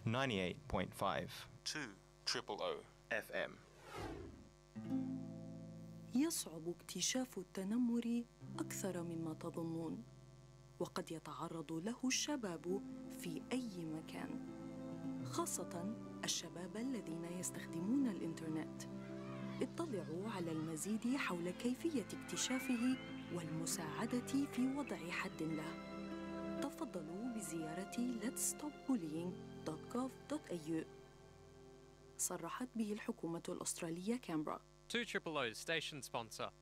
98.5 2 FM. يصعب اكتشاف التنمر أكثر مما تظنون، وقد يتعرض له الشباب في أي مكان، خاصة الشباب الذين يستخدمون الإنترنت. اطلعوا على المزيد حول كيفية اكتشافه والمساعدة في وضع حد له. تفضلوا بزيارة letsstopbullying.gov.au. صرحت به الحكومة الأسترالية كامبرا. 2 Station sponsor.